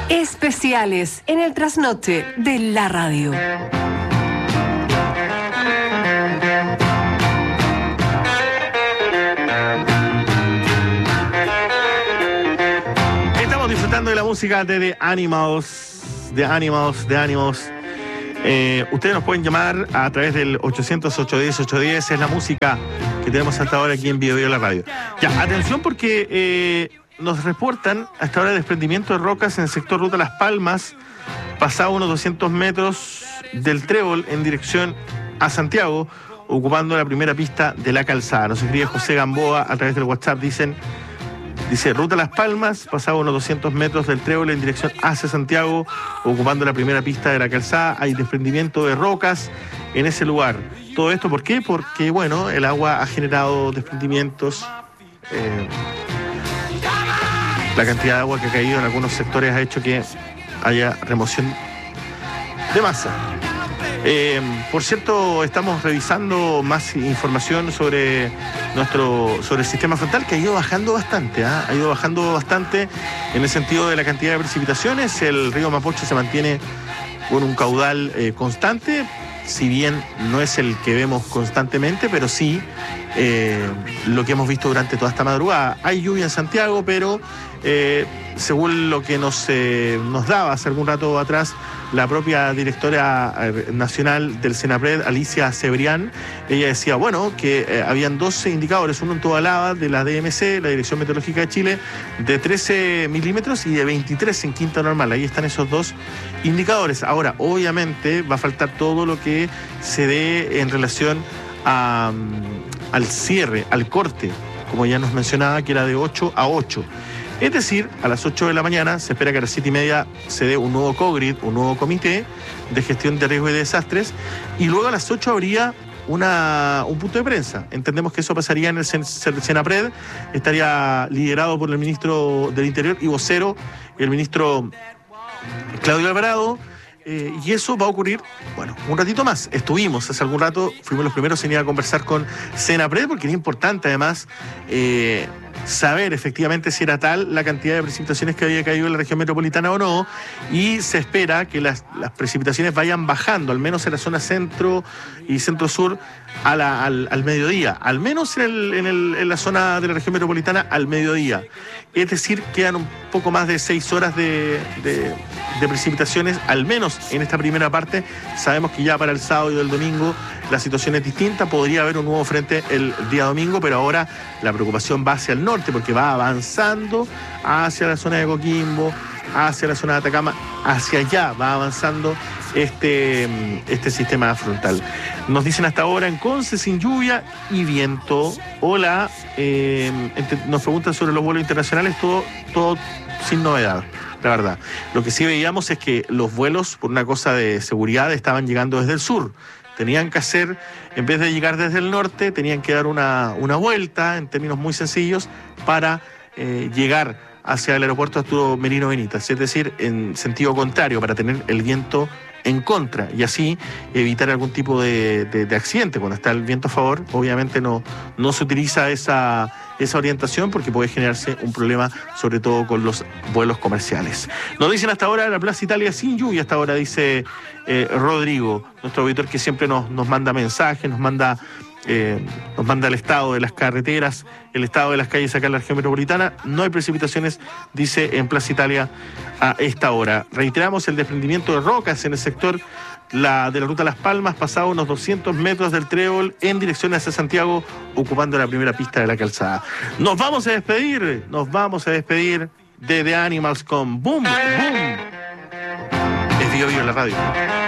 Especiales en el trasnoche de la radio. Estamos disfrutando de la música de The Animals. Ustedes nos pueden llamar a través del 800-810-810. Es la música que tenemos hasta ahora aquí en Bio la radio. Ya, atención porque nos reportan hasta ahora desprendimiento de rocas en el sector Ruta Las Palmas, pasado unos 200 metros del Trébol en dirección a Santiago, ocupando la primera pista de la calzada. Nos escribe José Gamboa a través del WhatsApp, dice Ruta Las Palmas, pasado unos 200 metros del Trébol en dirección hacia Santiago, ocupando la primera pista de la calzada. Hay desprendimiento de rocas en ese lugar. ¿Todo esto por qué? Porque, bueno, el agua ha generado desprendimientos. La cantidad de agua que ha caído en algunos sectores ha hecho que haya remoción de masa. Por cierto, estamos revisando más información sobre el sistema frontal, que ha ido bajando bastante, ha ido bajando bastante en el sentido de la cantidad de precipitaciones. El río Mapocho se mantiene con un caudal constante, si bien no es el que vemos constantemente, pero sí lo que hemos visto durante toda esta madrugada. Hay lluvia en Santiago, pero según lo que nos daba hace algún rato atrás la propia directora nacional del Senapred, Alicia Cebrián, ella decía, bueno, que habían 12 indicadores, uno en Tobalaba de la DMC, la Dirección Meteorológica de Chile, de 13 milímetros y de 23 en Quinta Normal. Ahí están esos dos indicadores. Ahora, obviamente, va a faltar todo lo que se dé en relación al cierre, al corte, como ya nos mencionaba, que era de 8 a 8. Es decir, a las 8 de la mañana se espera que a las 7:30 se dé un nuevo COGRID, un nuevo comité de gestión de riesgos y desastres, y luego a las 8 habría un punto de prensa. Entendemos que eso pasaría en el Senapred, estaría liderado por el ministro del Interior y vocero, el ministro Claudio Alvarado. Y eso va a ocurrir, bueno, un ratito más. Estuvimos hace algún rato, fuimos los primeros en ir a conversar con Senapred, porque era importante además saber efectivamente si era tal la cantidad de precipitaciones que había caído en la región metropolitana o no, y se espera que las precipitaciones vayan bajando, al menos en la zona centro y centro-sur, al mediodía, al menos en la zona de la región metropolitana al mediodía. Es decir, quedan un poco más de 6 horas de precipitaciones, al menos en esta primera parte. Sabemos que ya para el sábado y el domingo la situación es distinta, podría haber un nuevo frente el día domingo, pero ahora la preocupación va hacia el norte, porque va avanzando hacia la zona de Coquimbo, hacia la zona de Atacama, hacia allá va avanzando este sistema frontal. Nos dicen hasta ahora en Conce sin lluvia y viento. Hola, nos preguntan sobre los vuelos internacionales, todo sin novedad, la verdad. Lo que sí veíamos es que los vuelos, por una cosa de seguridad, estaban llegando desde el sur. Tenían que hacer, en vez de llegar desde el norte, tenían que dar una vuelta, en términos muy sencillos, para llegar hacia el aeropuerto Arturo Merino Benítez, es decir, en sentido contrario, para tener el viento en contra y así evitar algún tipo de accidente. Cuando está el viento a favor, obviamente no se utiliza esa orientación, porque puede generarse un problema, sobre todo con los vuelos comerciales. Nos dicen hasta ahora la Plaza Italia sin lluvia, hasta ahora, dice Rodrigo, nuestro auditor, que siempre nos manda mensajes, nos manda el estado de las carreteras, el estado de las calles acá en la región metropolitana. No hay precipitaciones, dice, en Plaza Italia a esta hora. Reiteramos el desprendimiento de rocas en el sector de la Ruta Las Palmas, pasado unos 200 metros del Trébol en dirección hacia Santiago, ocupando la primera pista de la calzada. Nos vamos a despedir de The Animals con Boom, Boom. Es Bio en la radio.